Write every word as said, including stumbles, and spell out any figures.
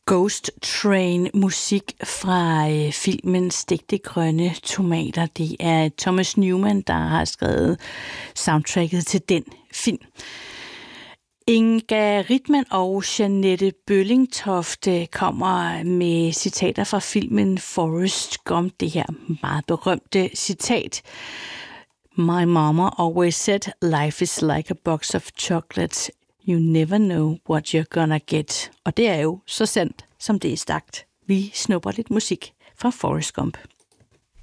Ghost Train musik fra øh, filmen Stegte grønne tomater. Det er Thomas Newman, der har skrevet soundtracket til den film. Inga Rittmann og Jeanette Bøllingtoft kommer med citater fra filmen Forrest Gump. Det her meget berømte citat. My mama always said, life is like a box of chocolates. You never know what you're gonna get. Og det er jo så sandt, som det er sagt. Vi snupper lidt musik fra Forrest Gump.